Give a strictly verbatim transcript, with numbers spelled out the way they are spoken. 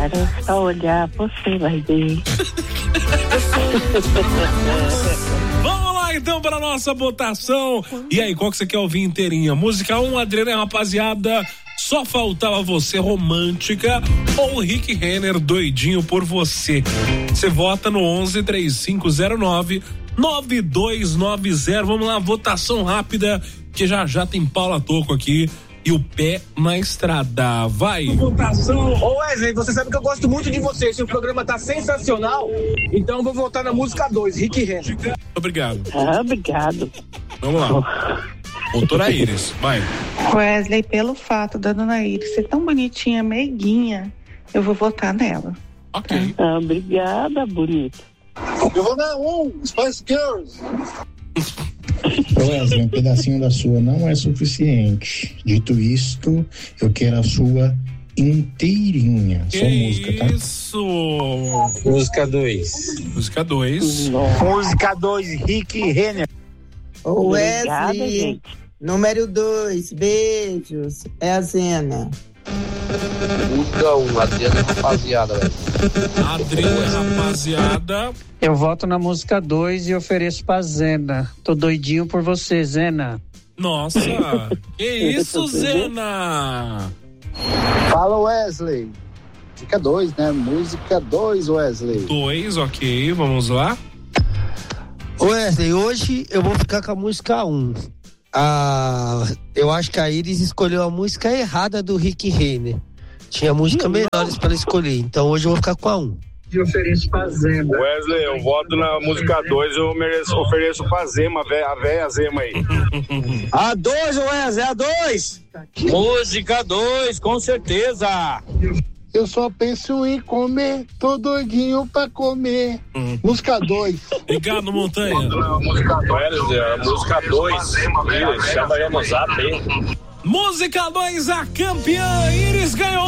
Basta olhar, você vai ver. Vamos lá então para a nossa votação. E aí, qual que você quer ouvir inteirinha? Música um, Adriana, rapaziada, Só Faltava Você, romântica, ou Rick Renner, Doidinho por Você? Você vota no onze, três cinco zero nove, nove dois nove zero. Vamos lá, votação rápida, que já já tem Paula Tocco aqui e o pé na estrada. Vai! Votação. Ô Wesley, você sabe que eu gosto muito de você. Esse programa tá sensacional. Então eu vou votar na música dois, Rick Renner. Obrigado. Ah, obrigado. Vamos lá. Doutora Iris, vai. Wesley, pelo fato da dona Iris ser tão bonitinha, meiguinha, eu vou votar nela. Ok. Ah, obrigada, bonita. Eu vou na um, Spice Girls. Wesley, um pedacinho da sua não é suficiente. Dito isto, eu quero a sua inteirinha. Que Só música, tá? Isso! Música dois. Música dois. Música dois, Rick Renner. Ô Obrigada, Wesley, gente. número dois, beijos. É a Zena. Música um, Adriana rapaziada, velho. Adriana, rapaziada. Eu voto na música dois e ofereço pra Zena. Tô doidinho por você, Zena. Nossa, que isso, Zena? Fala, Wesley. Música dois, né? Música dois, Wesley. Dois, ok, vamos lá. Wesley, hoje eu vou ficar com a música um. Ah, eu acho que a Iris escolheu a música errada do Rick Renner. Tinha música melhores para escolher, então hoje eu vou ficar com a um. E ofereço pra Zena. Wesley, eu voto na música dois, eu mereço, ofereço pra Zema, a véia Zema aí. A dois, Wesley, a dois. Música dois, com certeza. Eu só penso em comer, tô doidinho pra comer. Hum. Música dois. Obrigado, Montanha. Música dois, música dois. Chama aí no zap aí. Música dois, a campeã Iris ganhou.